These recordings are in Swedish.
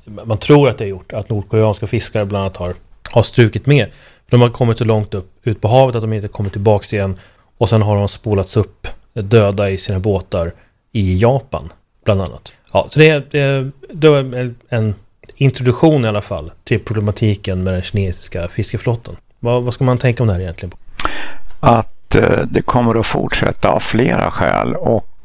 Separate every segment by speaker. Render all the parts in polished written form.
Speaker 1: man tror att det är gjort, att nordkoreanska fiskare bland annat har strukit med. De har kommit så långt ut på havet att de inte kommit tillbaka igen, och sen har de spolats upp döda i sina båtar i Japan bland annat. Ja, så det var en introduktion i alla fall till problematiken med den kinesiska fiskeflottan. Vad ska man tänka om det här egentligen?
Speaker 2: Att det kommer att fortsätta av flera skäl, och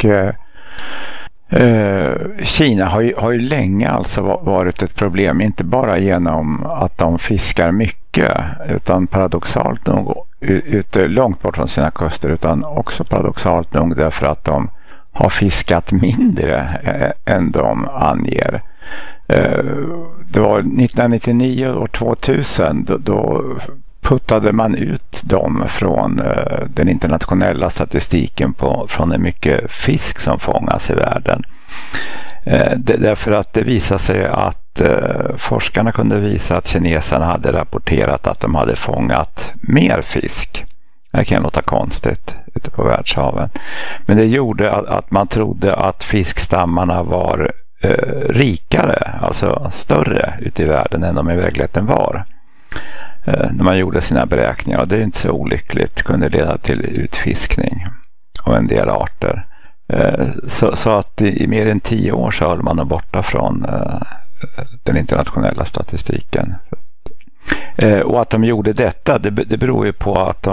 Speaker 2: Kina har ju länge alltså varit ett problem, inte bara genom att de fiskar mycket, utan paradoxalt nog ute långt bort från sina kuster, utan också paradoxalt nog därför att de har fiskat mindre än de anger. Det var 1999 och 2000 då puttade man ut dem från den internationella statistiken från hur mycket fisk som fångas i världen. Därför att det visade sig att forskarna kunde visa att kineserna hade rapporterat att de hade fångat mer fisk. Det kan låta konstigt ute på världshaven. Men det gjorde att man trodde att fiskstammarna var rikare, alltså större ute i världen än de i verkligheten var. När man gjorde sina beräkningar, och det är inte så olyckligt, kunde leda till utfiskning av en del arter. Så att i mer än 10 år så höll man borta från den internationella statistiken. Och att de gjorde detta, det beror ju på att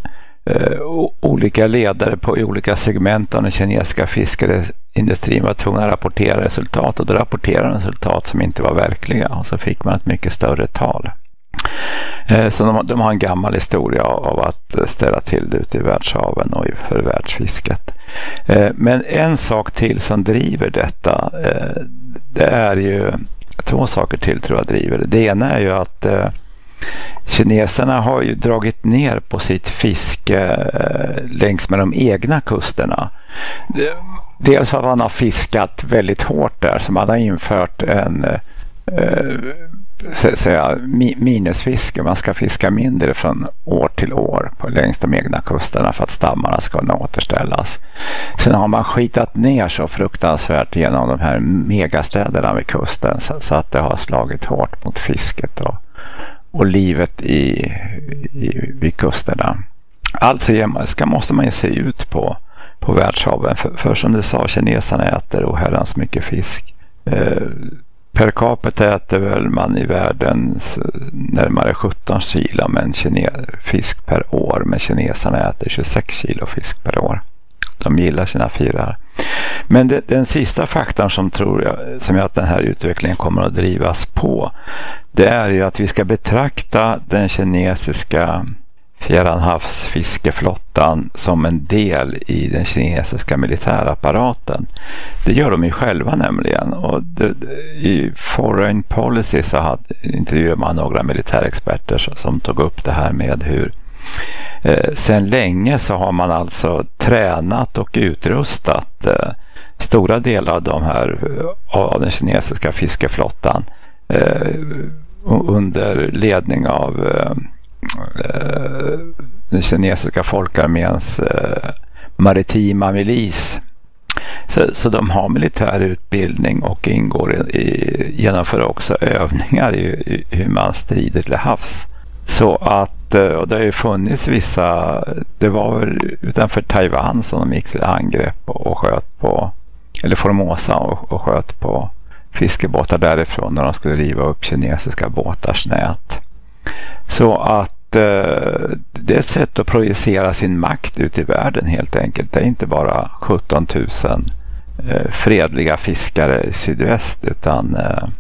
Speaker 2: olika ledare i olika segment av den kinesiska fiskeindustrin var tvungna att rapportera resultat, och då rapporterade resultat som inte var verkliga, och så fick man ett mycket större tal. Så de har en gammal historia av att ställa till det ute i världshaven och för världsfisket. Men en sak till som driver detta, det är ju 2 saker till tror jag driver det. Det ena är ju att kineserna har ju dragit ner på sitt fiske längs med de egna kusterna. Dels att man har fiskat väldigt hårt där, så man har infört en minusfiske. Man ska fiska mindre från år till år längs de egna kusterna för att stammarna ska kunna återställas. Sen har man skitat ner så fruktansvärt genom de här megastäderna vid kusten så att det har slagit hårt mot fisket och livet vid kusterna. Alltså måste man ju se ut på världshaven. För som du sa, kineserna äter oherrans mycket fisk. Per capita äter väl man i världen närmare 17 kilo fisk per år, men kineserna äter 26 kilo fisk per år. De gillar sina fyrar. Men den sista faktorn som gör att den här utvecklingen kommer att drivas på, det är ju att vi ska betrakta den kinesiska fjärranhavsfiskeflottan som en del i den kinesiska militärapparaten. Det gör de ju själva nämligen. Och i Foreign Policy så intervjuade man några militärexperter som tog upp det här med hur sen länge så har man alltså tränat och utrustat stora delar av den kinesiska fiskeflottan under ledning av den kinesiska folkarméns maritima milis. Så de har militär utbildning och genomför också övningar i hur man strider till havs. Så att, och det har ju funnits det var väl utanför Taiwan som de gick till angrepp och sköt på, eller Formosa och sköt på fiskebåtar därifrån när de skulle riva upp kinesiska båtars nät. Så att det är ett sätt att projicera sin makt ut i världen helt enkelt. Det är inte bara 17 000 fredliga fiskare i sydväst, utan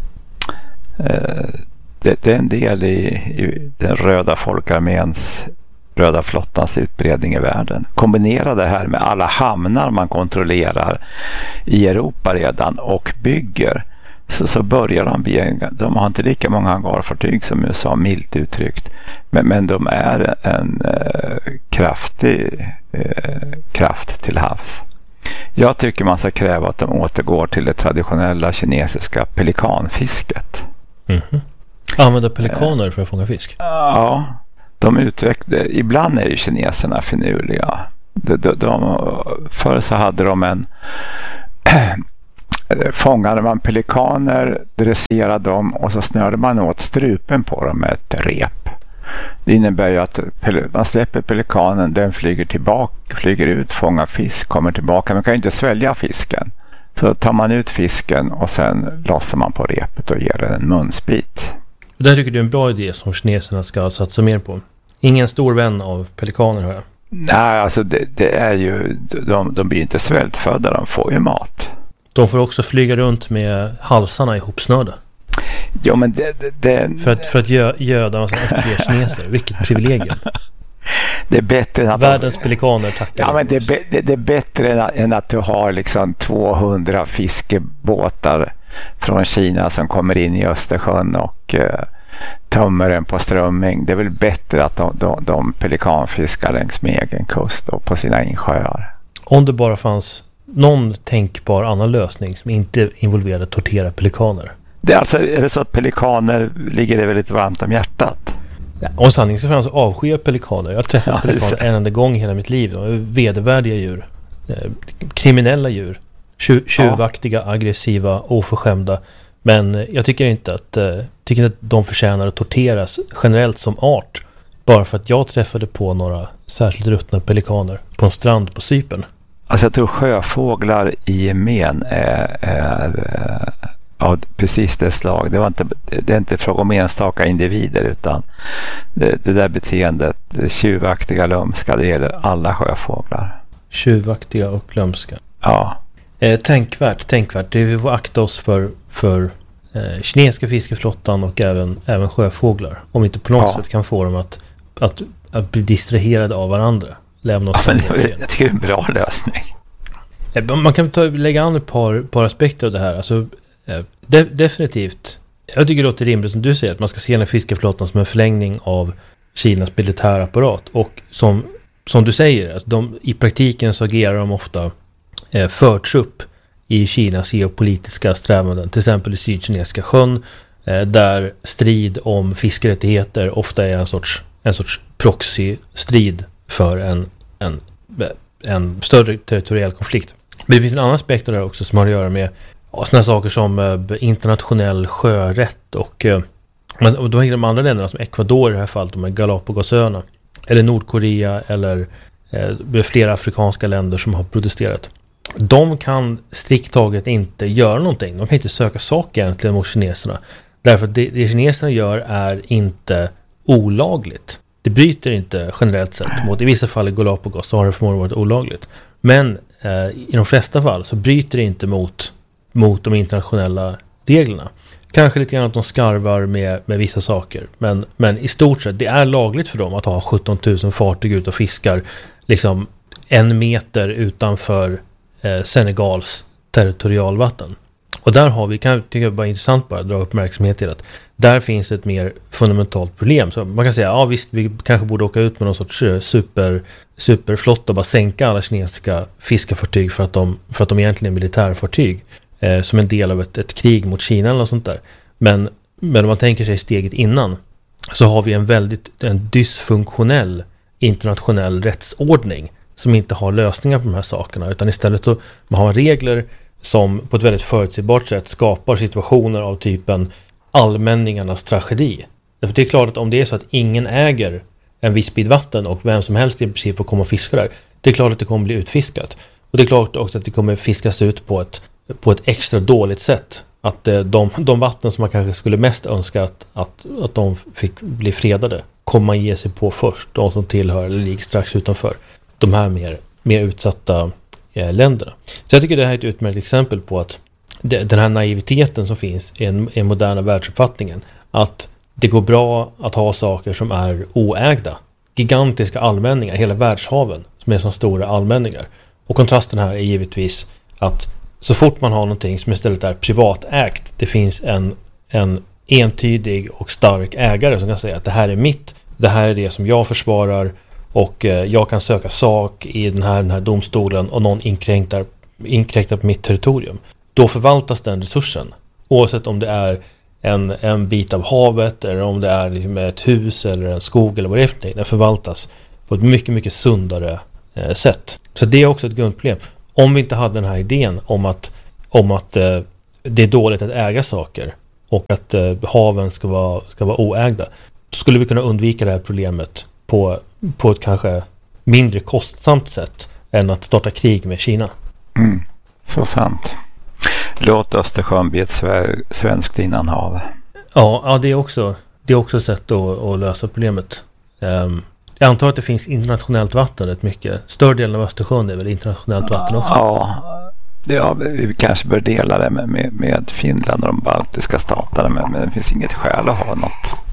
Speaker 2: det är en del i den röda folkarméns, röda flottans utbredning i världen. Kombinera det här med alla hamnar man kontrollerar i Europa redan och bygger, så börjar de har inte lika många hangarfartyg som USA, milt uttryckt, men de är en kraftig kraft till havs. Jag tycker man ska kräva att de återgår till det traditionella kinesiska pelikanfisket.
Speaker 1: Mm-hmm. Använder pelikaner för att fånga fisk?
Speaker 2: Ja, ibland är ju kineserna finurliga. Förr så hade de fångade man pelikaner, dresserade dem och så snörde man åt strupen på dem med ett rep. Det innebär ju att man släpper pelikanen, den flyger ut, fångar fisk, kommer tillbaka. Man kan ju inte svälja fisken. Så tar man ut fisken och sen lossar man på repet och ger den en munsbit.
Speaker 1: Det här tycker du är en bra idé som kineserna ska satsa mer på. Ingen stor vän av pelikaner, hör jag.
Speaker 2: Nej, alltså det är ju, de blir inte svältfödda, de får ju mat.
Speaker 1: De får också flyga runt med halsarna ihopsnörda.
Speaker 2: Ja, men
Speaker 1: För att göda massa äckliga kineser. Vilket privilegium.
Speaker 2: Det är bättre att
Speaker 1: världens pelikaner tackar.
Speaker 2: Ja, men det är bättre än att du har liksom 200 fiskebåtar från Kina som kommer in i Östersjön och tömmer den på strömming. Det är väl bättre att de pelikanfiskar längs med egen kust och på sina insjöar.
Speaker 1: Om det bara fanns någon tänkbar annan lösning som inte involverade tortera pelikaner.
Speaker 2: Är det så att pelikaner ligger det väldigt varmt om hjärtat?
Speaker 1: Ja, om sanningen så fanns avskyr pelikaner. Jag har träffat pelikaner en enda gång i hela mitt liv. De är vedervärdiga djur. Kriminella djur. Tjuvaktiga, aggressiva, oförskämda. Men jag tycker inte att de förtjänar att torteras generellt som art. Bara för att jag träffade på några särskilt ruttna pelikaner på en strand på Cypern.
Speaker 2: Alltså jag tror sjöfåglar i gemen är av precis det slag. Det är inte fråga om enstaka individer, utan det där beteendet, det tjuvaktiga, lömska, det gäller alla sjöfåglar.
Speaker 1: Tjuvaktiga och lömska.
Speaker 2: Ja.
Speaker 1: Tänkvärt. Det vi får akta oss för kinesiska fiskeflottan och även sjöfåglar. Om vi inte på något sätt kan få dem att bli distraherade av varandra. Lämna oss
Speaker 2: jag tycker det är en bra lösning.
Speaker 1: Man kan lägga an ett par aspekter av det här. Alltså, definitivt. Jag tycker det låter rimligt som du säger att man ska se den fiskeflottan som en förlängning av Kinas militärapparat. Och som du säger, att i praktiken så agerar de ofta förtrupp i Kinas geopolitiska strävanden. Till exempel i Sydkinesiska sjön, där strid om fiskerättigheter ofta är en sorts proxy-strid för en större territoriell konflikt. Men det finns en annan aspekt där också som har att göra med sådana saker som internationell sjörätt och då är de andra länderna som Ecuador i det här fallet, de är Galapagosöarna eller Nordkorea eller flera afrikanska länder som har protesterat. De kan strikt taget inte göra någonting. De kan inte söka sak egentligen mot kineserna. Därför att det kineserna gör är inte olagligt. Det bryter inte generellt sett mot, i vissa fall i Galapagos så har det förmodligen varit olagligt. Men i de flesta fall så bryter det inte mot de internationella reglerna. Kanske lite grann att de skarvar med vissa saker. Men i stort sett, det är lagligt för dem att ha 17 000 fartyg ut och fiskar liksom 1 meter utanför Senegals territorialvatten. Och där har vi, kan jag bara intressant bara dra uppmärksamhet till att där finns ett mer fundamentalt problem. Så man kan säga, ja visst, vi kanske borde åka ut med någon sorts superflotta och bara sänka alla kinesiska fiskefartyg för att de egentligen är militärfartyg som en del av ett krig mot Kina eller något sånt där. Men om man tänker sig steget innan så har vi en dysfunktionell internationell rättsordning som inte har lösningar på de här sakerna, utan istället så man har regler som på ett väldigt förutsägbart sätt skapar situationer av typen allmänningarnas tragedi. Därför det är klart att om det är så att ingen äger en viss bit vatten och vem som helst i princip får komma och fiska där, det är klart att det kommer bli utfiskat. Och det är klart också att det kommer fiskas ut på ett extra dåligt sätt. Att de vatten som man kanske skulle mest önska att de fick bli fredade kommer man ge sig på först. De som tillhör eller ligger strax utanför de här mer utsatta länderna. Så jag tycker det här är ett utmärkt exempel på att den här naiviteten som finns i moderna världsuppfattningen, att det går bra att ha saker som är oägda. Gigantiska allmänningar, hela världshaven som är som stora allmänningar. Och kontrasten här är givetvis att så fort man har någonting som istället är privatägt, det finns en entydig och stark ägare som kan säga att det här är mitt, det här är det som jag försvarar och jag kan söka sak i den här domstolen och någon inkräktar på mitt territorium. Då förvaltas den resursen. Oavsett om det är en bit av havet eller om det är liksom ett hus eller en skog eller vad det är för någonting. Den förvaltas på ett mycket, mycket sundare sätt. Så det är också ett grundproblem. Om vi inte hade den här idén om att om att det är dåligt att äga saker och att haven ska vara oägda. Då skulle vi kunna undvika det här problemet på ett kanske mindre kostsamt sätt än att starta krig med Kina.
Speaker 2: Så sant. Låt Östersjön bli ett svenskt innanhav.
Speaker 1: Ja, det är också ett sätt att lösa problemet. Jag antar att det finns internationellt vatten rätt mycket. Större delen av Östersjön är väl internationellt vatten också?
Speaker 2: Ja, vi kanske bör dela det med Finland och de baltiska staterna, men det finns inget skäl att ha något.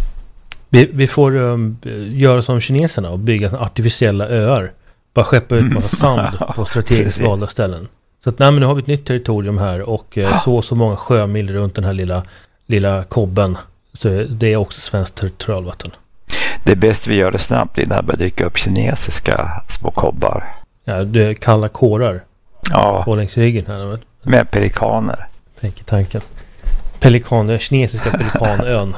Speaker 1: Vi får göra som kineserna och bygga artificiella öar. Bara skeppa ut massa sand på strategiskt valda ställen. Så att nu har vi ett nytt territorium här och så många sjömil runt den här lilla kobben. Så det är också svenskt territorialvatten.
Speaker 2: Det är bäst vi gör det snabbt innan det börjar dyka upp kinesiska små kobbar.
Speaker 1: Ja, det är kalla kårar.
Speaker 2: Ja.
Speaker 1: På längs ryggen här.
Speaker 2: Med pelikaner.
Speaker 1: Tänker tanken. Kinesiska pelikanön.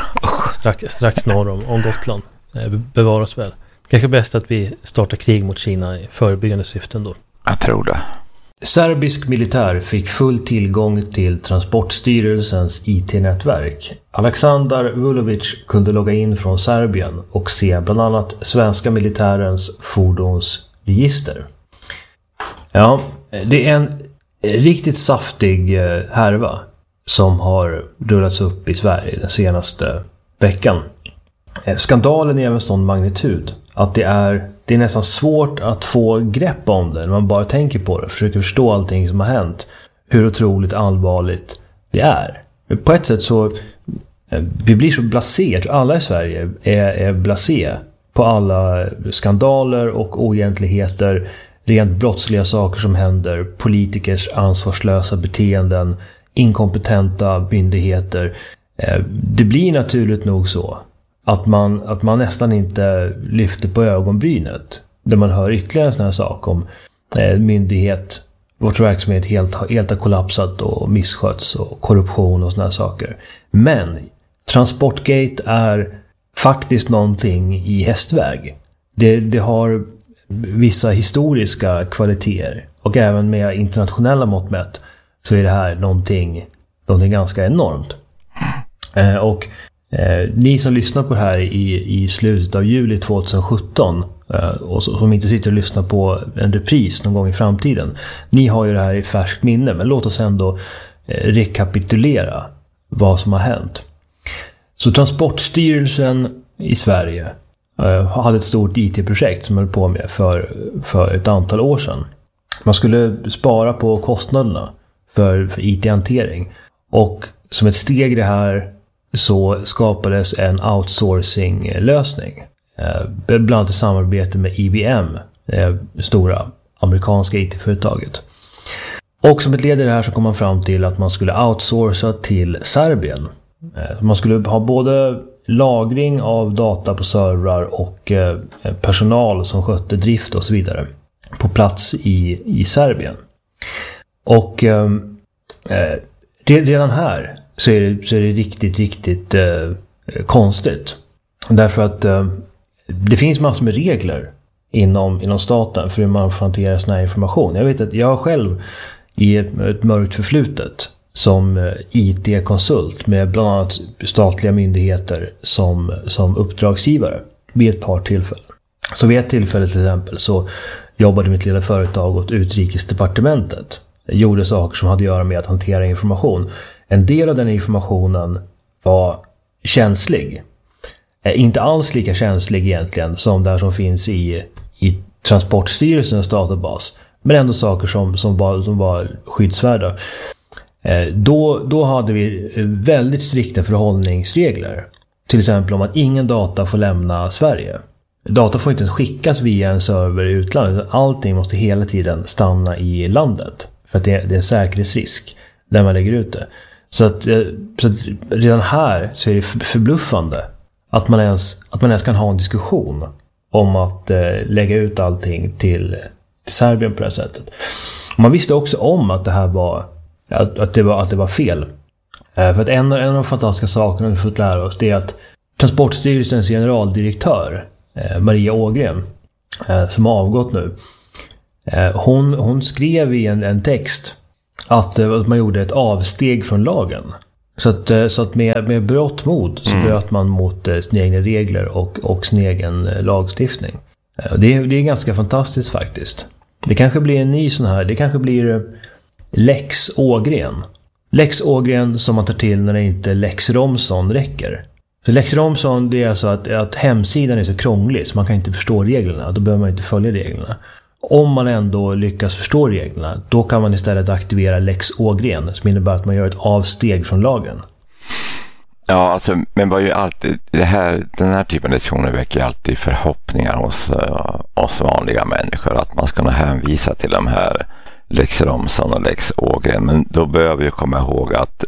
Speaker 1: strax norr om Gotland. Bevaras väl. Kanske bäst att vi startar krig mot Kina i förebyggande syften då.
Speaker 2: Jag tror det.
Speaker 3: Serbisk militär fick full tillgång till Transportstyrelsens IT-nätverk. Aleksandar Vulovic kunde logga in från Serbien och se bland annat svenska militärens fordonsregister. Ja, det är en riktigt saftig härva som har rullats upp i Sverige den senaste veckan. Skandalen är av en sån magnitud att det är nästan svårt att få grepp om det när man bara tänker på det, försöker förstå allting som har hänt, hur otroligt allvarligt det är. På ett sätt så vi blir så blasé, alla i Sverige är blasé på alla skandaler och oegentligheter, rent brottsliga saker som händer, politikers ansvarslösa beteenden, inkompetenta myndigheter. Det blir naturligt nog så att man nästan inte lyfter på ögonbrynet där man hör ytterligare en sån här sak om myndighet, vårt verksamhet helt har kollapsat och missköts och korruption och såna här saker. Men Transportgate är faktiskt någonting i hästväg. Det har vissa historiska kvaliteter och även med internationella mått mätt så är det här någonting ganska enormt. Och ni som lyssnar på det här i slutet av juli 2017 och som inte sitter och lyssnar på en repris någon gång i framtiden, ni har ju det här i färskt minne, men låt oss ändå rekapitulera vad som har hänt. Så Transportstyrelsen i Sverige hade ett stort IT-projekt som höll på med för ett antal år sedan. Man skulle spara på kostnaderna för IT-hantering och som ett steg i det här så skapades en outsourcing-lösning. Bland annat i samarbete med IBM, det stora amerikanska IT-företaget. Och som ett led i det här så kom man fram till att man skulle outsourca till Serbien. Man skulle ha både lagring av data på servrar och personal som skötte drift och så vidare på plats i Serbien. Och redan här så är det riktigt konstigt. Därför att det finns massor med regler inom staten för hur man får hantera sån här information. Jag vet att jag själv i ett mörkt förflutet som IT-konsult med bland annat statliga myndigheter som uppdragsgivare vid ett par tillfällen. Så vid ett tillfälle till exempel så jobbade mitt lilla företag åt Utrikesdepartementet. Gjorde saker som hade att göra med att hantera information. En del av den informationen var känslig. Inte alls lika känslig egentligen som det som finns i Transportstyrelsens databas. Men ändå saker som var skyddsvärda. Då hade vi väldigt strikta förhållningsregler. Till exempel om att ingen data får lämna Sverige. Data får inte skickas via en server i utlandet. Allting måste hela tiden stanna i landet. För att det är en säkerhetsrisk där man lägger ut det. Så att redan här så är det förbluffande att man ens kan ha en diskussion om att lägga ut allting till Serbien på det här sättet. Man visste också om att det här var att det var fel. För att en av de fantastiska sakerna vi fått lära oss det är att Transportstyrelsens generaldirektör Maria Ågren som har avgått nu, hon skrev i en text att man gjorde ett avsteg från lagen. Så att med brott mot så bröt man mot sina egna regler och sin egen lagstiftning. Det är ganska fantastiskt faktiskt. Det kanske blir en ny sån här, det kanske blir Lex Ågren. Lex Ågren som man tar till när det inte Lex Romson räcker. Så Lex Romson, det är alltså att hemsidan är så krånglig så man kan inte förstå reglerna. Då behöver man inte följa reglerna. Om man ändå lyckas förstå reglerna, då kan man istället aktivera Lex Ågren som innebär att man gör ett avsteg från lagen.
Speaker 2: Ja, alltså, men var ju alltid den här typen av diskussioner väcker alltid förhoppningar hos oss vanliga människor att man ska hänvisa till de här Lex Romson och Lex Ågren. Men då behöver vi komma ihåg att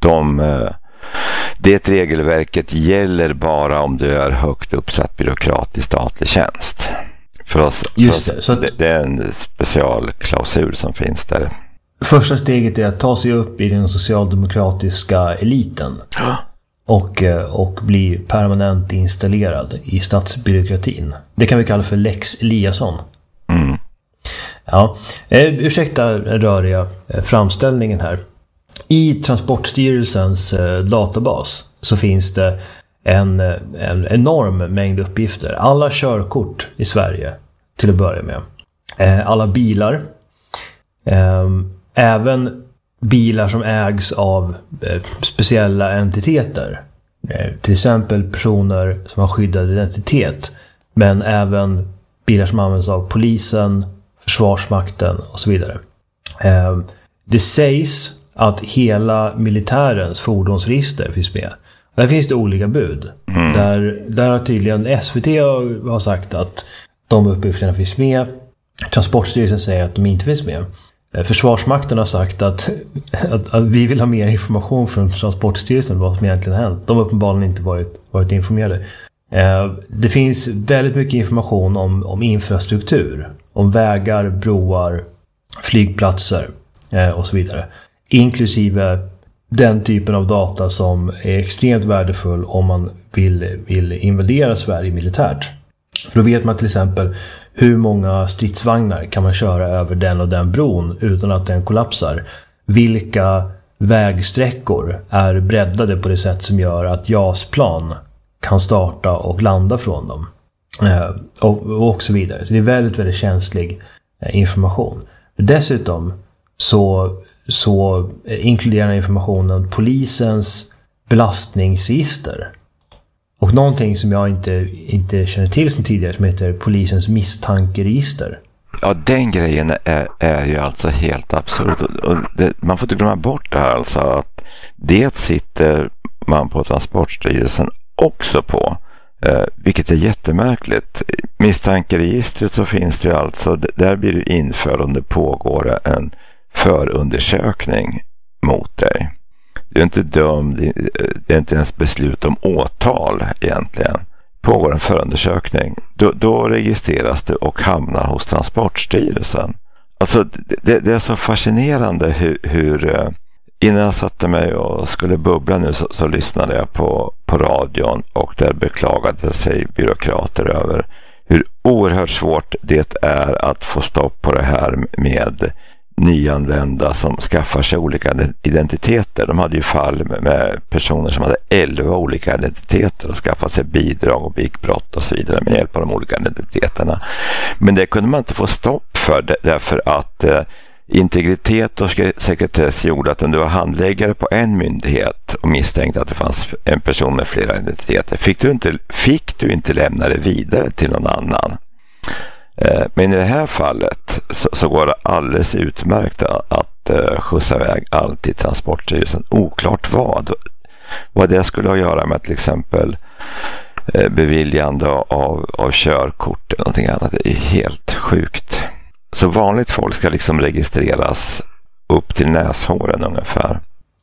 Speaker 2: det regelverket gäller bara om du är högt uppsatt byråkrat i statlig tjänst. För oss, det är en specialklausul som finns där.
Speaker 3: Första steget är att ta sig upp i den socialdemokratiska eliten och bli permanent installerad i statsbyråkratin. Det kan vi kalla för Lex Eliasson.
Speaker 2: Mm.
Speaker 3: Ja, ursäkta röriga framställningen här. I Transportstyrelsens databas så finns det en enorm mängd uppgifter. Alla körkort i Sverige till att börja med. Alla bilar. Även bilar som ägs av speciella entiteter. Till exempel personer som har skyddad identitet. Men även bilar som används av polisen, Försvarsmakten och så vidare. Det sägs att hela militärens fordonsregister finns med. Där finns det olika bud. Där har tydligen SVT har sagt att de uppgifterna finns med. Transportstyrelsen säger att de inte finns med. Försvarsmakten har sagt att vi vill ha mer information från Transportstyrelsen vad som egentligen hänt. De har uppenbarligen inte varit informerade. Det finns väldigt mycket information om infrastruktur. Om vägar, broar, flygplatser och så vidare. Inklusive den typen av data som är extremt värdefull om man vill invadera Sverige militärt. För då vet man till exempel hur många stridsvagnar kan man köra över den och den bron utan att den kollapsar. Vilka vägsträckor är breddade på det sätt som gör att JAS-plan kan starta och landa från dem. Och så vidare. Så det är väldigt, väldigt känslig information. Dessutom så inkluderar informationen polisens belastningsregister. Och någonting som jag inte känner till sedan tidigare som heter polisens misstankeregister.
Speaker 2: Ja, den grejen är ju alltså helt absurd. Man får inte glömma bort det här alltså att det sitter man på Transportstyrelsen också på. Vilket är jättemärkligt. Misstankeregistret så finns det alltså, där blir du införd om det pågår en förundersökning mot dig. Du är inte dömd, det är inte ens beslut om åtal egentligen. Pågår en förundersökning, då registreras du och hamnar hos Transportstyrelsen. Alltså det är så fascinerande hur innan jag satte mig och skulle bubbla nu så lyssnade jag på radion och där beklagade sig byråkrater över hur oerhört svårt det är att få stopp på det här med nyanlända som skaffar sig olika identiteter. De hade ju fall med personer som hade 11 olika identiteter och skaffade sig bidrag och begick brott och så vidare med hjälp av de olika identiteterna. Men det kunde man inte få stopp för därför att integritet och sekretess gjorde att om du var handläggare på en myndighet och misstänkte att det fanns en person med flera identiteter fick du inte lämna det vidare till någon annan. Men i det här fallet så går det alldeles utmärkt att skjutsa iväg allt till Transportstyrelsen. Oklart vad det skulle ha att göra med till exempel beviljande av körkort eller någonting annat. Det är helt sjukt. Så vanligt folk ska liksom registreras upp till näshåren ungefär.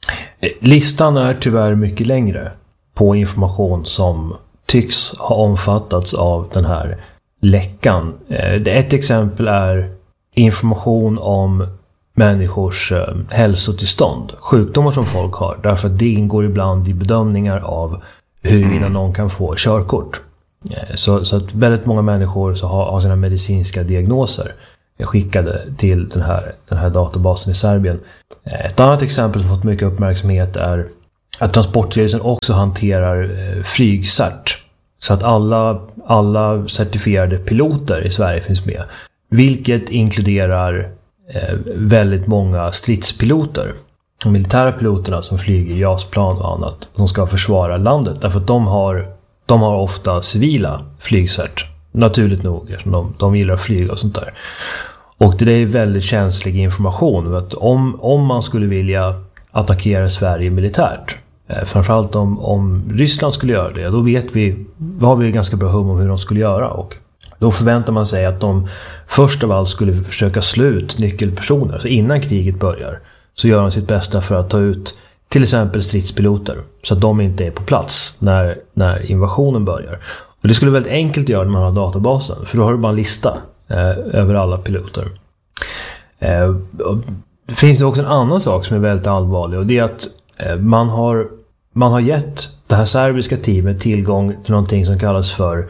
Speaker 3: Listan är tyvärr mycket längre på information som tycks ha omfattats av den här läckan. Ett exempel är information om människors hälsotillstånd, sjukdomar som folk har, därför att det ingår ibland i bedömningar av huruvida någon kan få körkort. Så att väldigt många människor så har sina medicinska diagnoser. skickade till den här databasen i Serbien. Ett annat exempel som fått mycket uppmärksamhet är att Transportstyrelsen också hanterar flygcert. Så att alla certifierade piloter i Sverige finns med. Vilket inkluderar väldigt många stridspiloter. De militära piloterna som flyger JAS-plan och annat. Som ska försvara landet. Därför att de har ofta civila flygcert. Naturligt nog. De gillar att flyga och sånt där. Och det är väldigt känslig information. Att om man skulle vilja attackera Sverige militärt. Framförallt om Ryssland skulle göra det. Då har vi ganska bra hum om hur de skulle göra. Och då förväntar man sig att de först av allt skulle försöka slå ut nyckelpersoner. Så innan kriget börjar så gör de sitt bästa för att ta ut till exempel stridspiloter. Så att de inte är på plats när invasionen börjar. Och det skulle vara väldigt enkelt att göra när man har databasen. För då har du bara en lista över alla piloter. Det finns också en annan sak som är väldigt allvarlig. Och det är att man har gett det här serbiska teamet tillgång till någonting som kallas för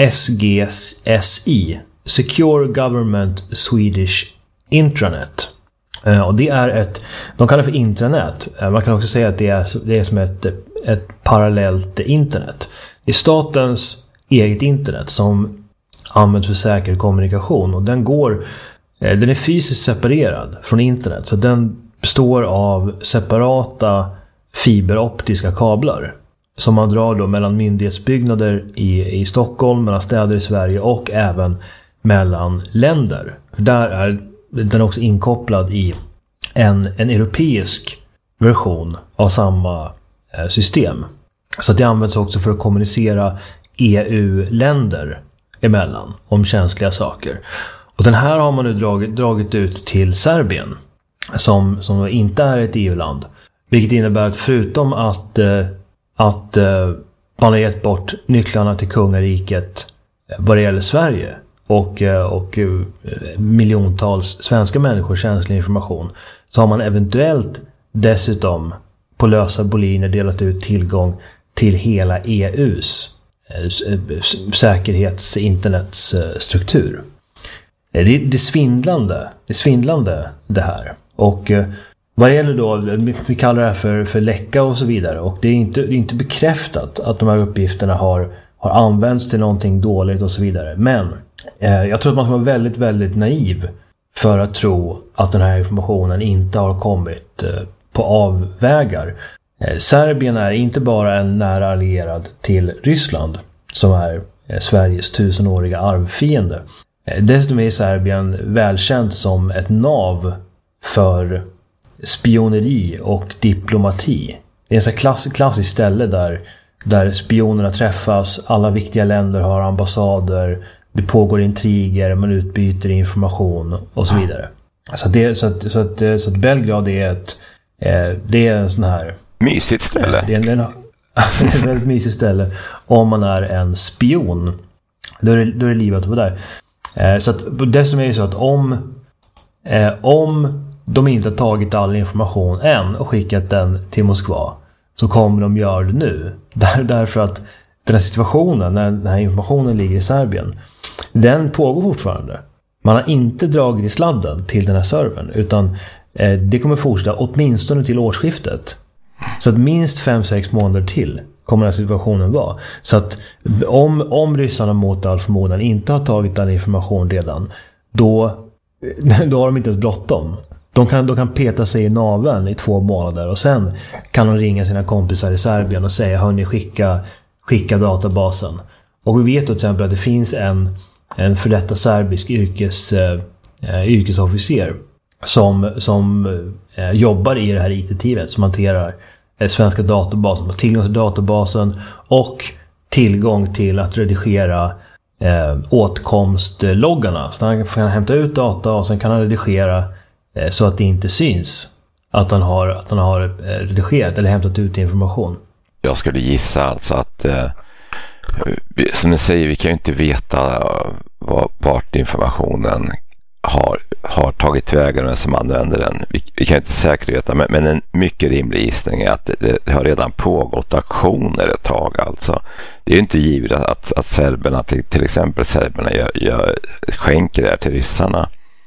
Speaker 3: SGSI, Secure Government Swedish Intranet. Och det är de kallar det för intranät. Man kan också säga att det är som ett parallellt internet. Det är statens eget internet som används för säker kommunikation. Och den är fysiskt separerad från internet. Så den består av separata fiberoptiska kablar. Som man drar då mellan myndighetsbyggnader i Stockholm, mellan städer i Sverige och även mellan länder. Där är den också inkopplad i en europeisk version av samma system. Så det används också för att kommunicera EU-länder emellan om känsliga saker. Och den här har man nu dragit ut till Serbien som inte är ett EU-land. Vilket innebär att förutom att man har gett bort nycklarna till kungariket vad det gäller Sverige och miljontals svenska människor känslig information, så har man eventuellt dessutom på lösa boliner delat ut tillgång till hela EUs säkerhetsinternetsstruktur. Det är svindlande det här. Och vad gäller då, vi kallar det här för läcka och så vidare, och det är inte bekräftat att de här uppgifterna har använts till någonting dåligt och så vidare. Men jag tror att man ska vara väldigt, väldigt naiv för att tro att den här informationen inte har kommit på avvägar. Serbien är inte bara en nära allierad till Ryssland som är Sveriges 1000-åriga arvfiende. Dessutom är Serbien välkänt som ett nav för spioneri och diplomati. Det är ett klassiskt ställe där spionerna träffas, alla viktiga länder har ambassader, det pågår intriger, man utbyter information och så vidare. Så att Belgrad det är en sån här
Speaker 2: mysigt ställe.
Speaker 3: Det är ett väldigt mysigt ställe. Om man är en spion, då är det livet att vara där. Så att dessutom är det så att om de inte har tagit all information än och skickat den till Moskva, så kommer de göra det nu. Därför att den här situationen, när den här informationen ligger i Serbien, den pågår fortfarande. Man har inte dragit i sladden till den här servern, utan det kommer fortsätta åtminstone till årsskiftet. Så att minst 5-6 månader till kommer den här situationen vara. Så att om ryssarna mot all förmodan inte har tagit all information redan, då har de inte ens bråttom. De kan peta sig i naveln i 2 månader och sen kan de ringa sina kompisar i Serbien och säga: hörni, skicka databasen. Och vi vet till exempel att det finns en för detta serbisk yrkesofficer som jobbar i det här IT-teamet som hanterar svenska databasen, har tillgång till databasen och tillgång till att redigera åtkomstloggarna. Så han kan hämta ut data och sen kan han redigera så att det inte syns att han har redigerat eller hämtat ut information.
Speaker 2: Jag skulle gissa alltså att som ni säger, vi kan ju inte veta vart informationen har tagit vägen och som använder den. Vi kan inte säkert veta, men en mycket rimlig gissning är att det har redan pågått aktioner ett tag. Alltså. Det är ju inte givet att serberna, till exempel serberna, skänker det här till ryssarna.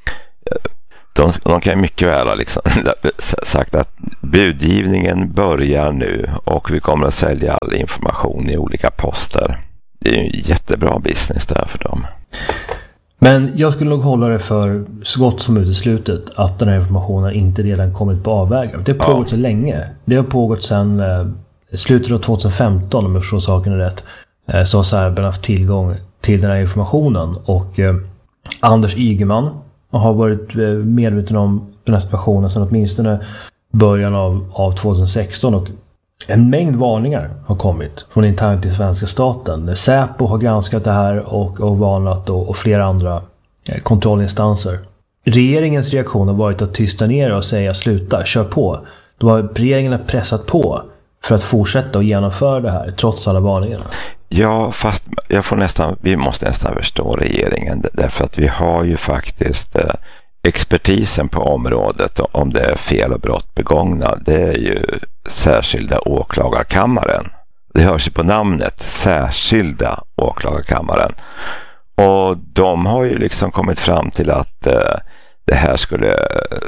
Speaker 4: De kan mycket väl ha liksom sagt att budgivningen börjar nu och vi kommer att sälja all information i olika poster. Det är ju en jättebra business där för dem.
Speaker 3: Men jag skulle nog hålla det för så gott som uteslutet att den här informationen inte redan kommit på avvägar. Det har pågått så länge. Det har pågått sedan slutet av 2015, om jag förstår saken rätt. Så har serberna haft tillgång till den här informationen. Och Anders Ygeman har varit medveten om den här situationen sedan åtminstone början av 2016. Och en mängd varningar har kommit från internt till svenska staten. Säpo har granskat det här och varnat och flera andra kontrollinstanser. Regeringens reaktion har varit att tysta ner och säga sluta, kör på. Då har regeringen pressat på för att fortsätta och genomföra det här trots alla varningarna.
Speaker 4: Ja, fast vi måste nästan förstå regeringen därför att vi har ju faktiskt expertisen på området om det är fel och brott begångna. Det är ju särskilda åklagarkammaren. Det hörs ju på namnet, särskilda åklagarkammaren. Och de har ju liksom kommit fram till att det här skulle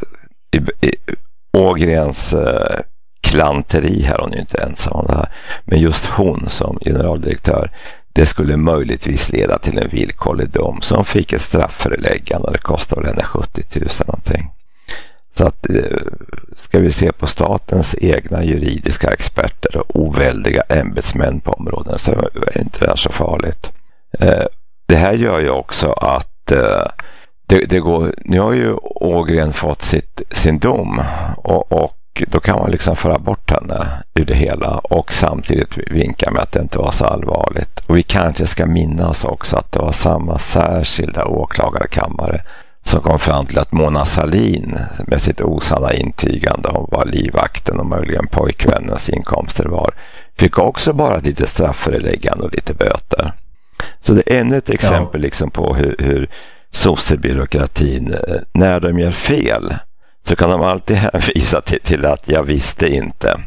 Speaker 4: Ågrens klanteri här, hon är ju inte ensam om det här, men just hon som generaldirektör, det skulle möjligtvis leda till en villkorlig dom som fick ett straffföreläggande och det kostar väl 70 000 någonting. Så att ska vi se på statens egna juridiska experter och oväldiga ämbetsmän på områden så är inte det så farligt. Det här gör ju också att det går, nu har ju Ågren fått sin dom och då kan man liksom föra bort henne ur det hela och samtidigt vinka med att det inte var så allvarligt. Och vi kanske ska minnas också att det var samma särskilda åklagarkammare som kom fram till att Mona Sahlin med sitt osanna intygande om vad livvakten och möjligen pojkvännens inkomster var fick också bara lite straffföreläggande och lite böter. Så det är ännu ett exempel liksom på hur sossebyråkratin, när de gör fel så kan de alltid hänvisa till att jag visste inte.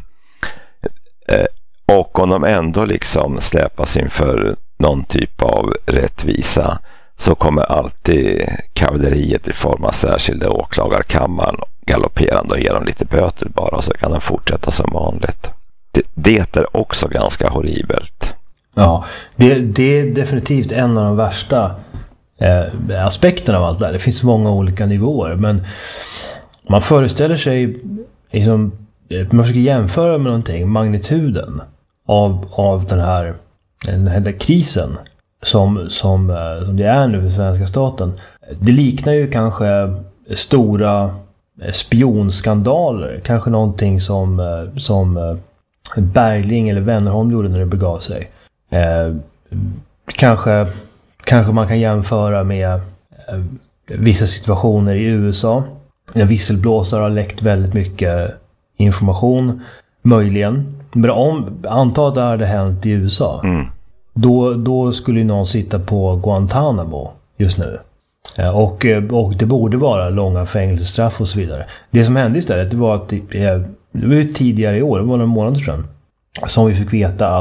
Speaker 4: Och om de ändå liksom släpas inför någon typ av rättvisa så kommer alltid kavalleriet i form av särskilda åklagarkammaren galopperande och ger dem lite böter bara och så kan de fortsätta som vanligt. Det är också ganska horribelt.
Speaker 3: Ja, det är definitivt en av de värsta aspekterna av allt det här. Det finns många olika nivåer, men man föreställer sig liksom, man försöker jämföra med någonting, magnituden av den här krisen som det är nu för svenska staten. Det liknar ju kanske stora spionskandaler, kanske någonting som Bergling eller Wennerholm gjorde när det begav sig. Kanske man kan jämföra med vissa situationer i USA. När visselblåsare har läckt väldigt mycket information. Möjligen. Men anta att det hade hänt i USA. Då skulle ju någon sitta på Guantanamo just nu. Och det borde vara långa fängelsestraff och så vidare. Det som hände istället det var att det var ju tidigare i år, det var några månader sedan, som vi fick veta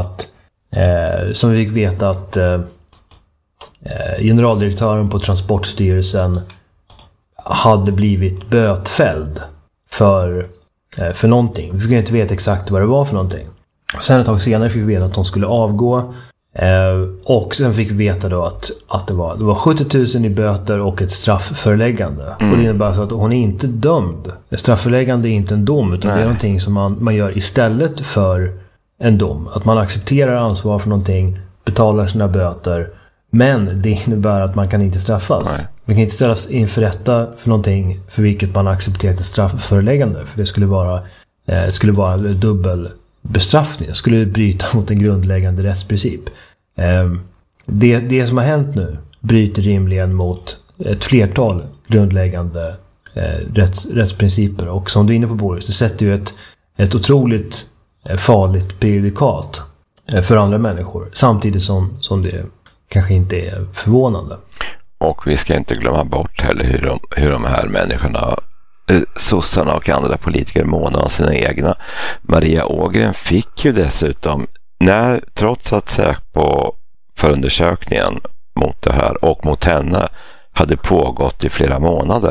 Speaker 3: att generaldirektören på Transportstyrelsen hade blivit bötfälld för någonting. Vi fick inte veta exakt vad det var för någonting. Sen ett tag senare fick vi veta att de skulle avgå. Och sen fick vi veta då att det var 70 000 i böter och ett straffföreläggande. Och det innebär så att hon är inte dömd. Ett straffföreläggande är inte en dom, utan det är någonting som man gör istället för en dom. Att man accepterar ansvar för någonting, betalar sina böter, men det innebär att man kan inte straffas. Man kan inte ställas inför rätta för någonting för vilket man accepterat ett straffföreläggande. För det skulle vara dubbel bestraffning. Det skulle bryta mot en grundläggande rättsprincip. Det som har hänt nu bryter rimligen mot ett flertal grundläggande rättsprinciper. Och som du är inne på, Boris, det sätter ju ett otroligt farligt prejudikat för andra människor. Samtidigt som det kanske inte är förvånande.
Speaker 4: Och vi ska inte glömma bort heller hur de här människorna, sossarna och andra politiker, månar om sina egna. Maria Ågren fick ju dessutom, trots att Säpo förundersökningen mot det här och mot henne hade pågått i flera månader,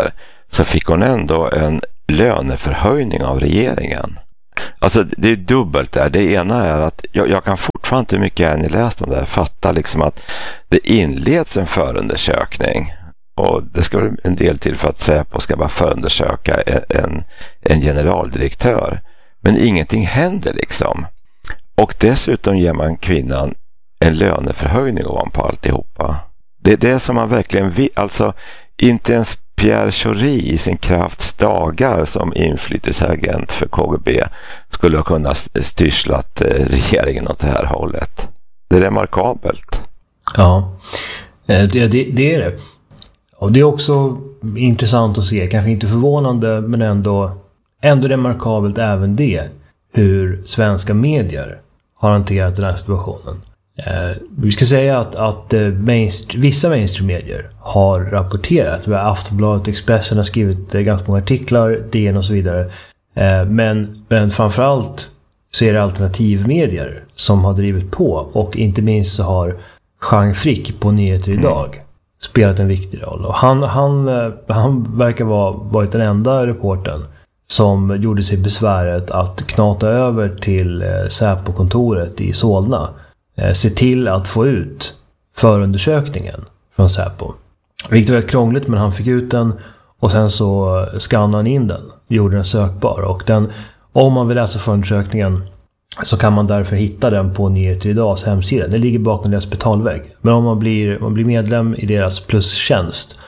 Speaker 4: så fick hon ändå en löneförhöjning av regeringen. Alltså det är dubbelt där. Det ena är att jag kan fortfarande inte mycket än i läst om det här, fatta liksom att det inleds en förundersökning och det ska vara en del till för att Säpo ska bara förundersöka en generaldirektör. Men ingenting händer liksom. Och dessutom ger man kvinnan en löneförhöjning ovanpå alltihopa. Det är det som man verkligen vill. Alltså inte ens Pierre Schori i sin krafts dagar som inflytelseagent för KGB skulle ha kunnat styrslat regeringen åt det här hållet. Det är remarkabelt.
Speaker 3: Ja, det är det. Och det är också intressant att se, kanske inte förvånande men ändå remarkabelt även det, hur svenska medier har hanterat den här situationen. Vi ska säga att vissa mainstream-medier har rapporterat. Aftonbladet, Expressen har skrivit ganska många artiklar, DN och så vidare. Men framförallt så är det alternativmedier som har drivit på. Och inte minst så har Jean Frick på Nyheter idag spelat en viktig roll. Och han verkar varit den enda reportern som gjorde sig besväret att knata över till Säpo-kontoret i Solna. Se till att få ut förundersökningen från Säpo. Vilket var väldigt krångligt, men han fick ut den och sen så skannade han in den, gjorde den sökbar. Och om man vill läsa förundersökningen så kan man därför hitta den på Nyheter Idags hemsida. Den ligger bakom deras betalvägg. Men om man blir medlem i deras plustjänst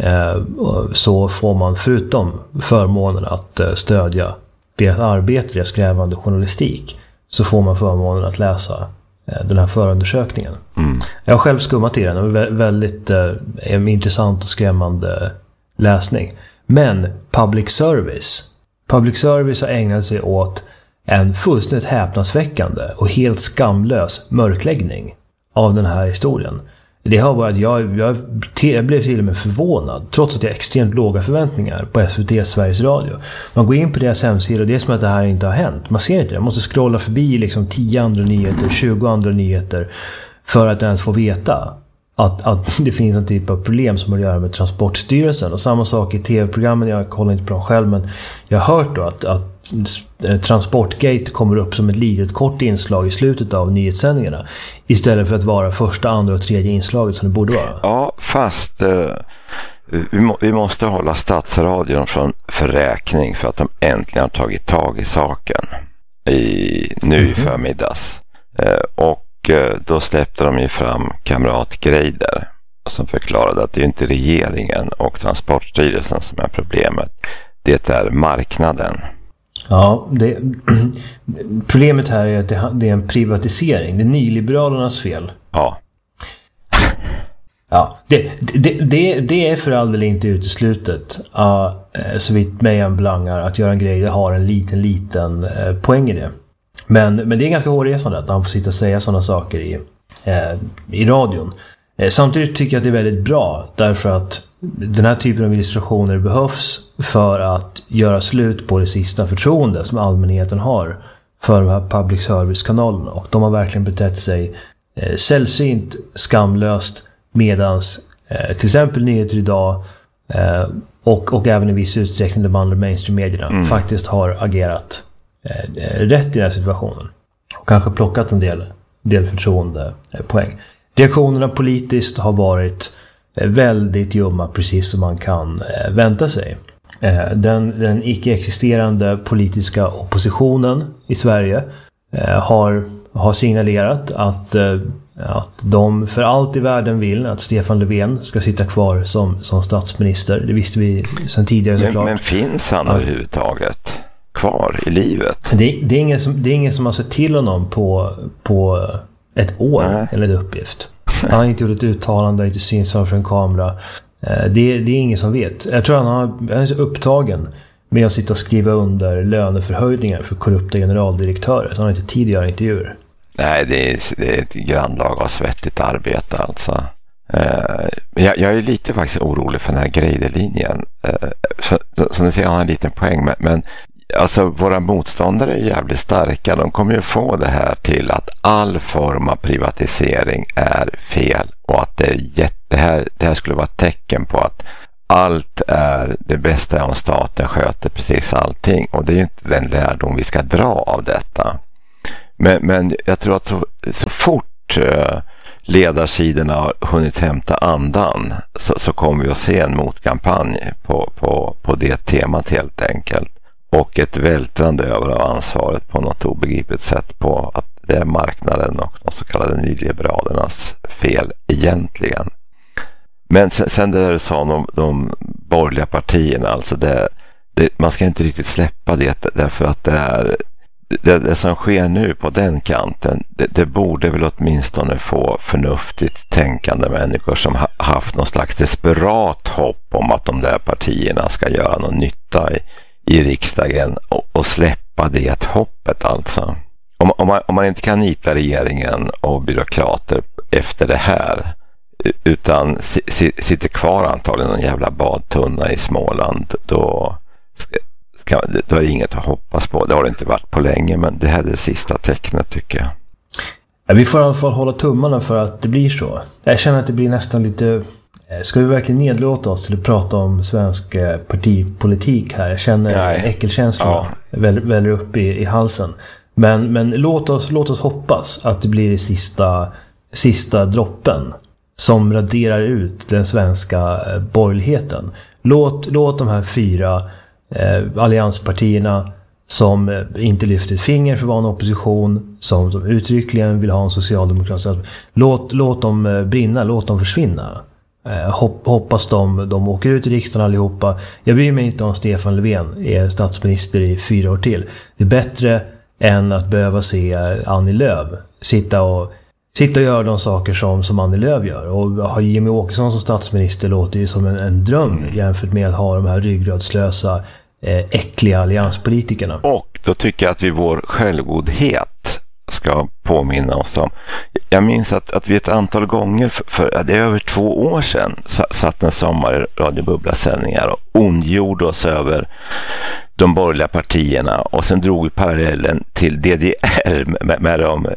Speaker 3: så får man förutom förmånen att stödja deras arbete, deras krävande journalistik, så får man förmånen att läsa den här förundersökningen. Jag har själv skummat i den. Det var väldigt intressant och skrämmande läsning. Men public service har ägnat sig åt en fullständigt häpnadsväckande och helt skamlös mörkläggning av den här historien. Det har varit att jag blev till och med förvånad, trots att jag har extremt låga förväntningar på SVT Sveriges Radio. Man går in på deras hemsida och det är som att det här inte har hänt. Man ser inte det. Man måste scrolla förbi liksom 10 andra nyheter, 20 andra nyheter för att ens få veta att det finns en typ av problem som har att göra med Transportstyrelsen. Och samma sak i tv-programmen, jag kollar inte på dem själv, men jag har hört då att Transportgate kommer upp som ett litet kort inslag i slutet av nyhetssändningarna istället för att vara första, andra och tredje inslaget som det borde vara.
Speaker 4: Ja, fast vi måste hålla Statsradion för räkning för att de äntligen har tagit tag i saken nu i förmiddags. Och då släppte de ju fram kamrat Greider som förklarade att det är inte regeringen och Transportstyrelsen som är problemet. Det är marknaden.
Speaker 3: Ja, problemet här är att det är en privatisering. Det är nyliberalernas fel.
Speaker 4: Ja.
Speaker 3: Ja, det är för all del inte uteslutet. Så vitt mig anbelangar att Göran Greider har en liten poäng i det. Men det är ganska hårresande att han får sitta och säga sådana saker i radion. Samtidigt tycker jag att det är väldigt bra, därför att den här typen av illustrationer behövs för att göra slut på det sista förtroende som allmänheten har för de här public service-kanalerna. Och de har verkligen betett sig sällsynt skamlöst, medans till exempel Nyheter Idag och även i viss utsträckning de andra mainstream-medierna faktiskt har agerat rätt i den här situationen och kanske plockat en del förtroendepoäng. Reaktionerna politiskt har varit väldigt ljumma, precis som man kan vänta sig. Den icke-existerande politiska oppositionen i Sverige har signalerat att de för allt i världen vill att Stefan Löfven ska sitta kvar som statsminister. Det visste vi sedan tidigare såklart. Men
Speaker 4: finns han överhuvudtaget kvar i livet?
Speaker 3: Det är ingen som har sett till honom på ett år, eller en uppgift. Han har inte gjort ett uttalande, inte syns framför en kamera. Det är ingen som vet. Jag tror han är så upptagen med att sitta och skriva under löneförhöjningar för korrupta generaldirektörer. Så han har inte tid att göra intervjuer. Nej,
Speaker 4: det är ett grannlaga och svettigt arbete alltså. Jag är lite faktiskt orolig för den här Greider-linjen. Som du ser, han har en liten poäng, men alltså våra motståndare är jävligt starka. De kommer ju få det här till att all form av privatisering är fel och att det här skulle vara ett tecken på allt är det bästa om staten sköter precis allting. Och det är ju inte den lärdom vi ska dra av detta. Men jag tror att så fort ledarsidorna har hunnit hämta andan så kommer vi att se en motkampanj på det temat helt enkelt. Och ett vältrande över av ansvaret på något obegripligt sätt på att det är marknaden och de så kallade nyliberalernas fel egentligen. Men sen det du sa om de borgerliga partierna, alltså man ska inte riktigt släppa det därför att det som sker nu på den kanten, det borde väl åtminstone få förnuftigt tänkande människor som haft någon slags desperat hopp om att de där partierna ska göra någon nytta i riksdagen och släppa det hoppet alltså. Om man inte kan nita regeringen och byråkrater efter det här utan sitter kvar antagligen en jävla badtunna i Småland, då är det inget att hoppas på. Det har det inte varit på länge, men det här är det sista tecknet tycker jag.
Speaker 3: Ja, vi får i alla fall hålla tummarna för att det blir så. Jag känner att det blir nästan lite... Ska vi verkligen nedlåta oss till att prata om svensk partipolitik här? Jag känner äckelkänslor väller upp i halsen. Men låt oss hoppas att det blir det sista droppen som raderar ut den svenska borgerligheten. Låt de här 4 allianspartierna som inte lyfter ett finger för att vara en opposition, som uttryckligen vill ha en socialdemokratisk, låt dem brinna, låt dem försvinna. Hoppas de åker ut i riksdagen allihopa. Jag bryr mig inte om Stefan Löfven är statsminister i 4 år till. Det är bättre än att behöva se Annie Lööf sitta och göra de saker som Annie Lööf gör. Och ha Jimmy Åkesson som statsminister låter ju som en dröm jämfört med att ha de här ryggrödslösa äckliga allianspolitikerna. Och
Speaker 4: då tycker jag att vi vår självgodhet ska påminna oss om. Jag minns att vi ett antal gånger för det är över 2 år sedan satt en sommar i Radio Bubbla-sändningar och ondgjorde oss över de borgerliga partierna, och sen drog vi parallellen till DDR med de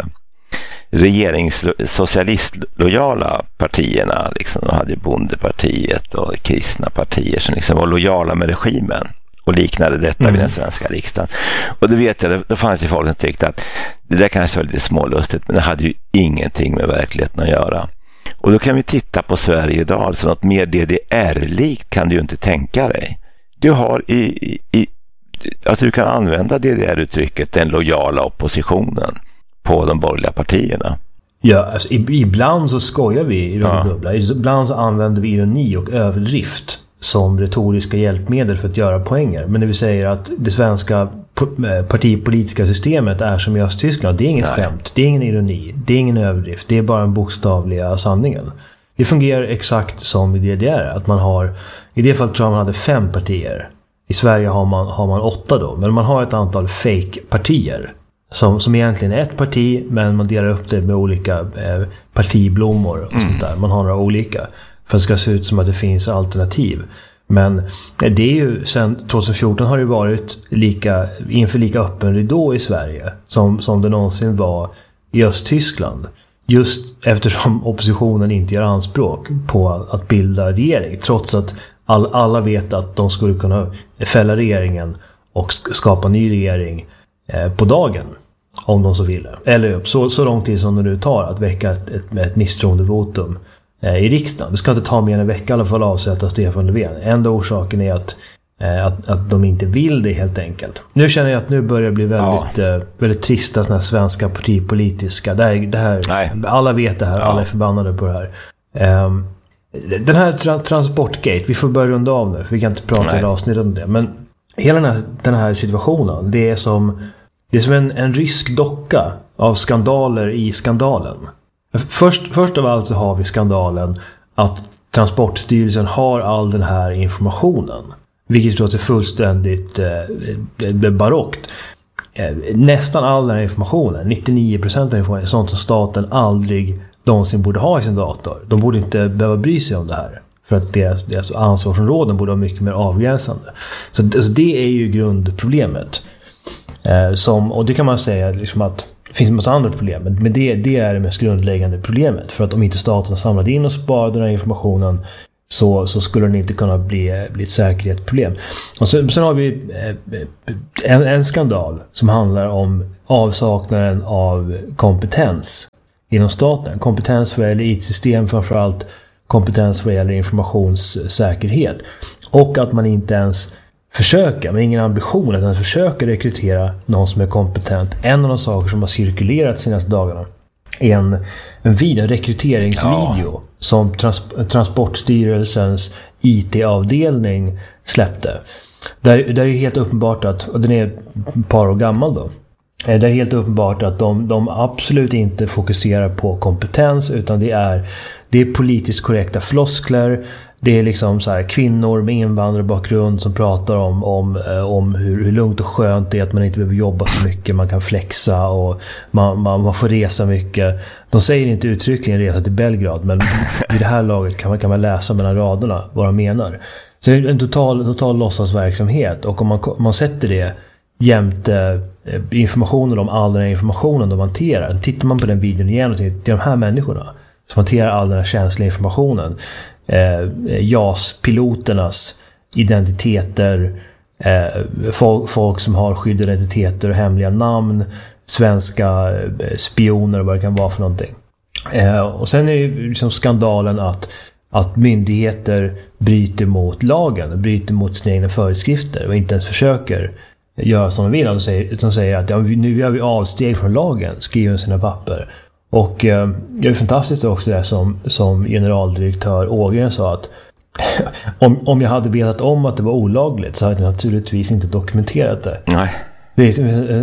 Speaker 4: regeringssocialistlojala partierna. Liksom, de hade Bondepartiet och kristna partier som liksom var lojala med regimen och liknade detta vid den svenska riksdagen. Och det vet jag, då fanns det folk som tyckte att det där kanske var lite smålustigt, men det hade ju ingenting med verkligheten att göra. Och då kan vi titta på Sverige idag, alltså något mer DDR-likt kan du ju inte tänka dig. Du har att du kan använda DDR-uttrycket den lojala oppositionen på de borgerliga partierna.
Speaker 3: Ja, alltså, ibland så skojar vi i Radio Bubbla. Ibland så använder vi ironi och överdrift som retoriska hjälpmedel för att göra poänger. Men när vi säger att det svenska partipolitiska systemet är som i Östtyskland, det är inget skämt, det är ingen ironi, det är ingen överdrift, det är bara den bokstavliga sanningen. Det fungerar exakt som i DDR, att man har, i det fallet tror jag man hade 5 partier. I Sverige har man 8 då, men man har ett antal fake-partier som egentligen är ett parti, men man delar upp det med olika partiblommor och sånt där. Man har några olika för att det ska se ut som att det finns alternativ. Men det är ju sen 2014 har det varit inför lika öppen ridå i Sverige som det någonsin var i Östtyskland. Just eftersom oppositionen inte gör anspråk på att bilda regering, trots att alla vet att de skulle kunna fälla regeringen och skapa ny regering på dagen om de så ville. Eller så lång tid som det nu tar att väcka ett misstroendevotum i riksdagen. Det ska inte ta mer än en vecka i alla fall avsätta Stefan Löfven. Enda orsaken är att de inte vill det helt enkelt. Nu känner jag att nu börjar det bli väldigt trista såna här svenska partipolitiska. Det här, alla vet det här, alla är förbannade på det här. Den här transportgate, vi får börja runda av nu, för vi kan inte prata i avsnittet om det. Men hela den här situationen, det är som en rysk docka av skandaler i skandalen. Först av allt så har vi skandalen att Transportstyrelsen har all den här informationen. Vilket låter fullständigt barockt. Nästan all den här informationen, 99% av informationen, är sånt som staten aldrig någonsin borde ha i sin dator. De borde inte behöva bry sig om det här. För att deras ansvarsområden borde vara mycket mer avgränsande. Så det är ju grundproblemet. Och det kan man säga liksom att det finns en massa andra problem. Men det är det mest grundläggande problemet. För att om inte staten samlade in och sparade den här informationen så skulle den inte kunna bli ett säkerhetsproblem. Och sen har vi en skandal som handlar om avsaknaden av kompetens inom staten. Kompetens vad gäller IT-system, framförallt kompetens vad gäller informationssäkerhet. Och att man inte ens försöker, med ingen ambition att ens försöka rekrytera någon som är kompetent. En av de saker som har cirkulerat de senaste dagarna är en rekryteringsvideo som Transportstyrelsens IT-avdelning släppte. Där är helt uppenbart att, och den är ett par år gammal då, det är helt uppenbart att de absolut inte fokuserar på kompetens, utan det är politiskt korrekta floskler. Det är liksom så här kvinnor med invandrarbakgrund som pratar om hur lugnt och skönt det är att man inte behöver jobba så mycket, man kan flexa och man får resa mycket. De säger inte uttryckligen resa till Belgrad, men vid det här laget kan man läsa mellan raderna vad de menar. Så det är en total låtsasverksamhet, och om man sätter det jämte informationen om all den här informationen de hanterar. Tittar man på den videon igen och tänker, det är de här människorna som hanterar all den här känsliga informationen. JAS-piloternas identiteter, folk som har skyddade identiteter och hemliga namn, svenska spioner och vad det kan vara för någonting. Och sen är ju liksom skandalen att myndigheter bryter mot lagen, bryter mot sina egna föreskrifter och inte ens försöker göra som de vill. De säger att nu gör vi avsteg från lagen, skriver sina papper. Och det är fantastiskt också det som generaldirektör Ågren sa, att om jag hade vetat om att det var olagligt så hade jag naturligtvis inte dokumenterat det.
Speaker 4: Nej.
Speaker 3: Det är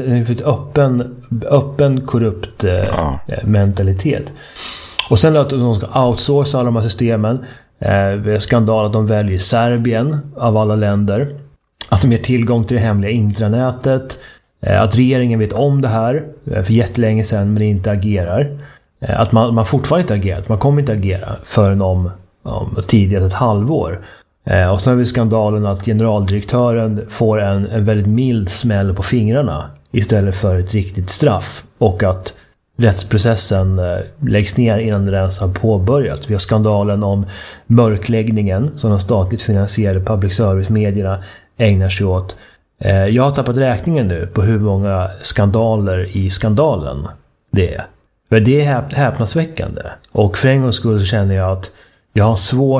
Speaker 3: en öppen korrupt mentalitet. Och sen att de ska outsourca alla de här systemen. Skandal att de väljer Serbien av alla länder. Att de ger tillgång till det hemliga intranätet. Att regeringen vet om det här för jättelänge sedan men inte agerar. Att man fortfarande inte agerat. Man kommer inte agera förrän om tidigt ett halvår. Och så har vi skandalen att generaldirektören får en väldigt mild smäll på fingrarna istället för ett riktigt straff. Och att rättsprocessen läggs ner innan den ens har påbörjat. Vi har skandalen om mörkläggningen som de statligt finansierade public service-medierna ägnar sig åt. Jag har tappat räkningen nu på hur många skandaler i skandalen det är. För det är häpnadsväckande. Och för en gångs skull så känner jag att jag har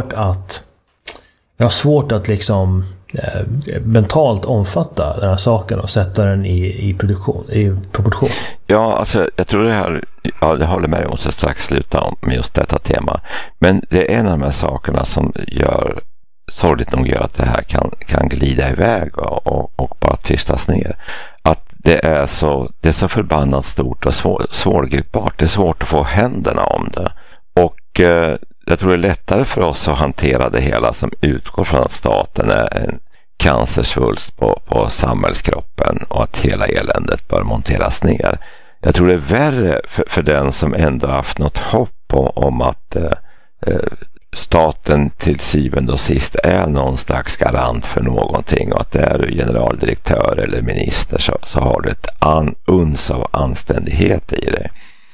Speaker 3: svårt att liksom mentalt omfatta den här saken och sätta den i proportion.
Speaker 4: Ja, alltså jag tror det här, jag håller med, jag måste strax sluta med just detta tema. Men det är en av de här sakerna som sorgligt nog gör att det här kan glida iväg och bara tystas ner. Att det är så förbannat stort och svårgripbart. Det är svårt att få händerna om det. Och jag tror det är lättare för oss att hantera det hela som utgår från att staten är en cancersvulst på samhällskroppen och att hela eländet bör monteras ner. Jag tror det är värre för den som ändå haft något hopp om att staten till syvende och sist är någon slags garant för någonting, och att det är generaldirektör eller minister så har det ett uns av anständighet i det.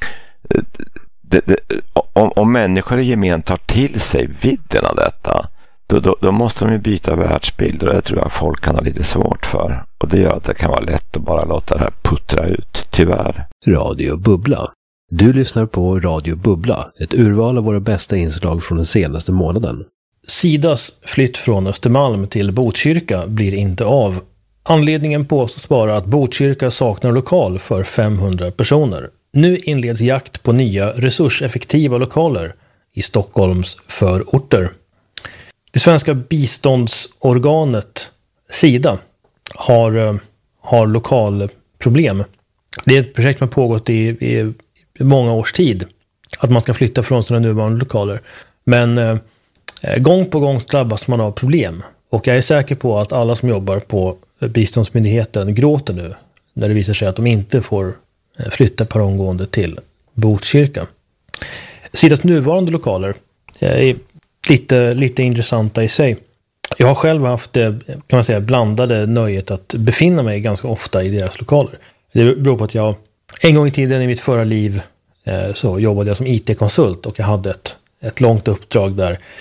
Speaker 4: Om människor i gemen tar till sig vidden av detta, då måste de ju byta världsbild, och det tror jag folk kan ha lite svårt för. Och det gör att det kan vara lätt att bara låta det här puttra ut, tyvärr.
Speaker 5: Radio Bubbla. Du lyssnar på Radio Bubbla, ett urval av våra bästa inslag från den senaste månaden.
Speaker 1: Sidas flytt från Östermalm till Botkyrka blir inte av. Anledningen påstås vara att Botkyrka saknar lokal för 500 personer. Nu inleds jakt på nya resurseffektiva lokaler i Stockholms förorter. Det svenska biståndsorganet Sida har lokalproblem. Det är ett projekt som har pågått i många års tid, att man ska flytta från sina nuvarande lokaler. Men gång på gång drabbas man av problem. Och jag är säker på att alla som jobbar på biståndsmyndigheten gråter nu när det visar sig att de inte får flytta per omgående till Botkyrka. Sidas nuvarande lokaler är lite intressanta i sig. Jag har själv haft det, kan man säga, blandade nöjet att befinna mig ganska ofta i deras lokaler. Det beror på att jag en gång i tiden i mitt förra liv så jobbade jag som IT-konsult, och jag hade ett långt uppdrag där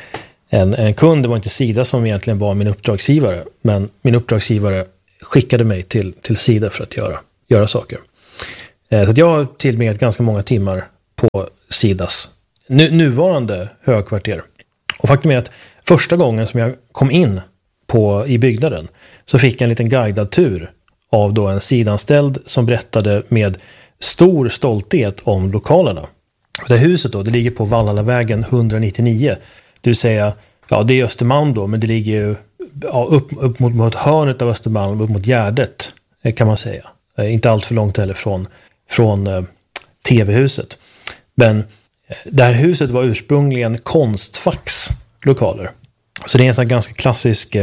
Speaker 1: en kund. Det var inte Sida som egentligen var min uppdragsgivare, men min uppdragsgivare skickade mig till Sida för att göra saker. Så att jag har tillbringat ganska många timmar på Sidas nuvarande högkvarter. Och faktum är att första gången som jag kom in i byggnaden så fick jag en liten guidad tur av då en Sidanställd som berättade med stor stolthet om lokalerna. Det huset då, det ligger på Vallalavägen 199. Det vill säga, ja, det är Östermalm då, men det ligger ju upp mot hörnet av Östermalm, upp mot Gärdet kan man säga. Inte allt för långt heller från TV-huset. Men det här huset var ursprungligen Konstfacks lokaler. Så det är en sån ganska klassisk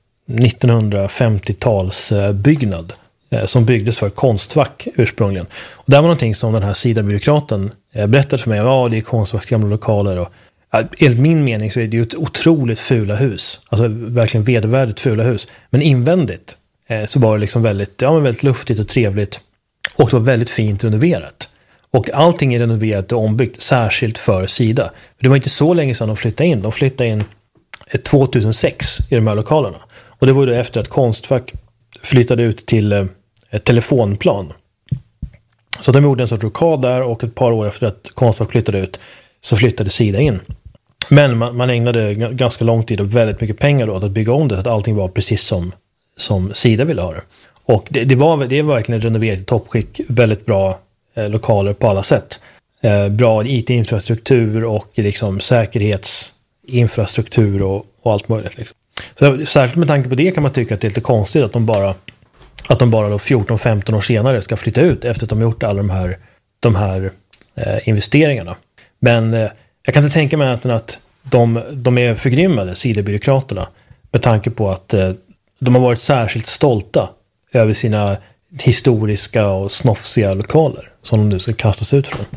Speaker 1: 1950-tals byggnad som byggdes för Konstfack ursprungligen. Och det var någonting som den här Sida-byråkraten berättade för mig. Ja, det är Konstfacks gamla lokaler. Och enligt min mening så är det ju ett otroligt fula hus. Alltså verkligen vedervärdigt fula hus. Men invändigt så var det liksom väldigt luftigt och trevligt. Och det var väldigt fint renoverat. Och allting är renoverat och ombyggt särskilt för Sida. Det var inte så länge sedan de flyttade in. De flyttade in 2006 i de här lokalerna. Och det var ju efter att Konstfack flyttade ut till ett telefonplan. Så de gjorde en sorts rokad där, och ett par år efter att Konstfack flyttade ut så flyttade Sida in. Men man ägnade ganska lång tid och väldigt mycket pengar då att bygga om det så att allting var precis som Sida ville ha det. Och det var verkligen renoverat i toppskick, väldigt bra lokaler på alla sätt. Bra IT-infrastruktur och liksom säkerhetsinfrastruktur och allt möjligt. Liksom. Så särskilt med tanke på det kan man tycka att det är lite konstigt att de bara då 14-15 år senare ska flytta ut efter att de gjort alla de här investeringarna. Men jag kan inte tänka mig att de är förgrymmade, Sida-byråkraterna, med tanke på att de har varit särskilt stolta över sina historiska och snofsiga lokaler som de nu ska kastas ut från.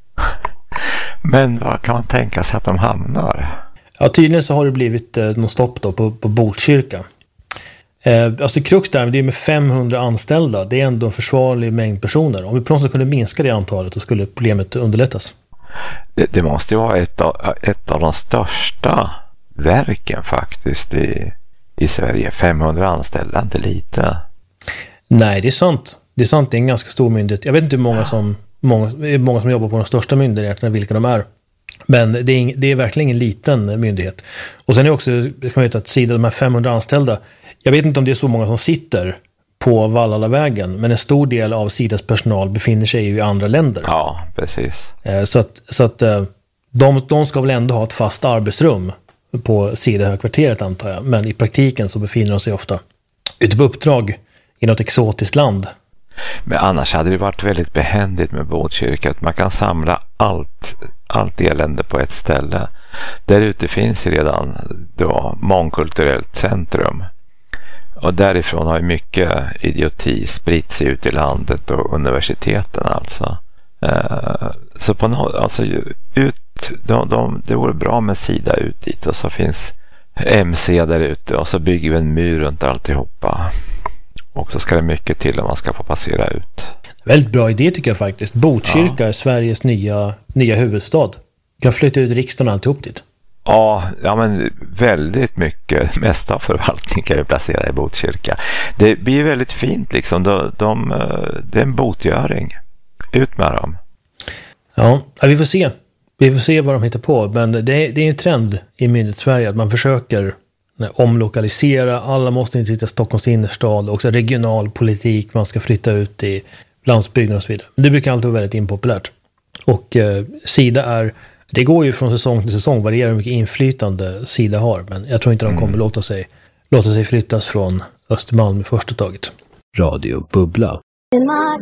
Speaker 2: Men vad kan man tänka sig att de hamnar?
Speaker 1: Ja, tydligen så har det blivit någon stopp då på Botkyrka. Alltså krux där, det är med 500 anställda. Det är ändå en försvarlig mängd personer. Om vi på något sätt kunde minska det antalet så skulle problemet underlättas.
Speaker 2: Det måste ju vara ett av de största verken faktiskt i Sverige. 500 anställda, inte lite.
Speaker 1: Nej, det är sant. Det är en ganska stor myndighet. Jag vet inte hur många som jobbar på de största myndigheterna, vilka de är. Men det är verkligen ingen liten myndighet. Och sen är också, ska man veta att Sida, de här 500 anställda, jag vet inte om det är så många som sitter på Vallalavägen, men en stor del av Sidas personal befinner sig ju i andra länder.
Speaker 2: Ja, precis.
Speaker 1: Så att de ska väl ändå ha ett fast arbetsrum på Sida högkvarteret, antar jag. Men i praktiken så befinner de sig ofta ute på uppdrag i något exotiskt land.
Speaker 2: Men annars hade det varit väldigt behändigt med Botkyrka, att man kan samla allt elände på ett ställe. Där ute finns ju redan då mångkulturellt centrum. Och därifrån har ju mycket idioti spritt sig ut i landet och universiteten alltså. Så på det vore bra med Sida ut dit, och så finns MC där ute, och så bygger vi en mur runt alltihopa. Och så ska det mycket till om man ska få passera ut.
Speaker 1: Väldigt bra idé tycker jag faktiskt. Botkyrka är Sveriges nya huvudstad. Kan flytta ut riksdagen och alltihop dit.
Speaker 2: Ja, men väldigt mycket. Mesta av förvaltning kan vi placera i Botkyrka. Det blir väldigt fint liksom. Det är en botgöring. Ut med dem.
Speaker 1: Ja, vi får se. Vi får se vad de hittar på. Men det är en trend i Myndighetssverige att man försöker omlokalisera. Alla måste inte sitta i Stockholms innerstad. Också regional politik. Man ska flytta ut i landsbygden och så vidare. Men det brukar alltid vara väldigt impopulärt. Och Sida det går ju från säsong till säsong, varierar hur mycket inflytande Sida har. Men jag tror inte de kommer låta sig flyttas från Östermalm i första taget.
Speaker 5: Radio Bubbla.